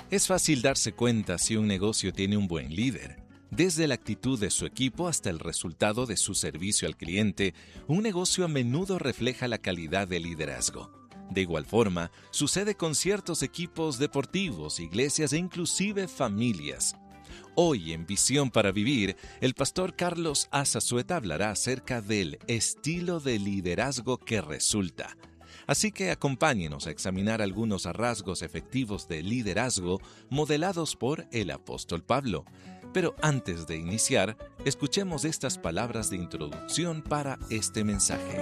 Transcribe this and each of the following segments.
Es fácil darse cuenta si un negocio tiene un buen líder. Desde la actitud de su equipo hasta el resultado de su servicio al cliente, un negocio a menudo refleja la calidad del liderazgo. De igual forma, sucede con ciertos equipos deportivos, iglesias e inclusive familias. Hoy en Visión para Vivir, el pastor Carlos Azazueta hablará acerca del estilo de liderazgo que resulta. Así que acompáñenos a examinar algunos rasgos efectivos de liderazgo modelados por el apóstol Pablo. Pero antes de iniciar, escuchemos estas palabras de introducción para este mensaje.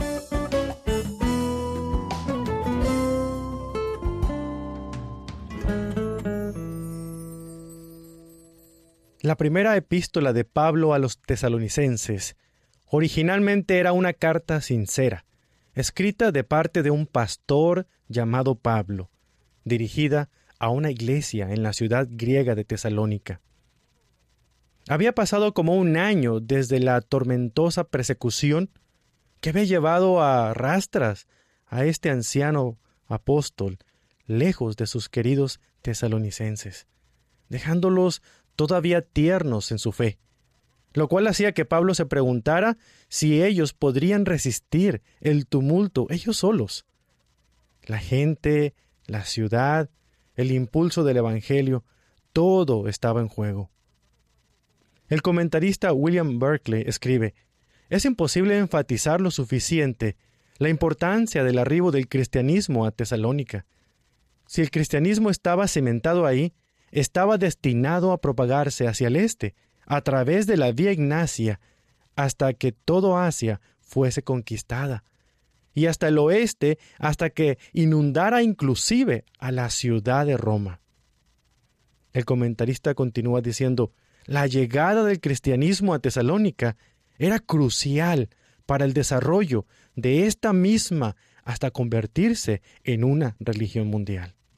La primera epístola de Pablo a los tesalonicenses originalmente era una carta sincera, escrita de parte de un pastor llamado Pablo, dirigida a una iglesia en la ciudad griega de Tesalónica. Había pasado como un año desde la tormentosa persecución que había llevado a rastras a este anciano apóstol lejos de sus queridos tesalonicenses, dejándolos todavía tiernos en su fe, lo cual hacía que Pablo se preguntara si ellos podrían resistir el tumulto ellos solos. La gente, la ciudad, el impulso del Evangelio, todo estaba en juego. El comentarista William Barclay escribe: «Es imposible enfatizar lo suficiente la importancia del arribo del cristianismo a Tesalónica. Si el cristianismo estaba cimentado ahí, estaba destinado a propagarse hacia el este, a través de la vía Ignacia, hasta que todo Asia fuese conquistada, y hasta el oeste, hasta que inundara inclusive a la ciudad de Roma». El comentarista continúa diciendo: «La llegada del cristianismo a Tesalónica era crucial para el desarrollo de esta misma hasta convertirse en una religión mundial».